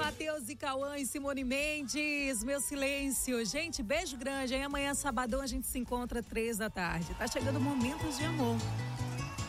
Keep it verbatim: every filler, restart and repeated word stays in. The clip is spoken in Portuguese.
Matheus e Cauã e Simone Mendes, Meu Silêncio. Gente, beijo grande, hein? Amanhã, sabadão, a gente se encontra três da tarde. Tá chegando Momentos de Amor.